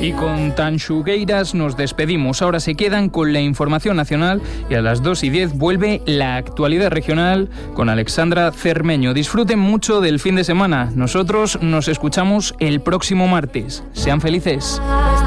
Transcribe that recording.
Y con Tanxugueiras nos despedimos. Ahora se quedan con la información nacional y a las 2:10 vuelve la actualidad regional con Alexandra Cermeño. Disfruten mucho del fin de semana. Nosotros nos escuchamos el próximo martes. Sean felices.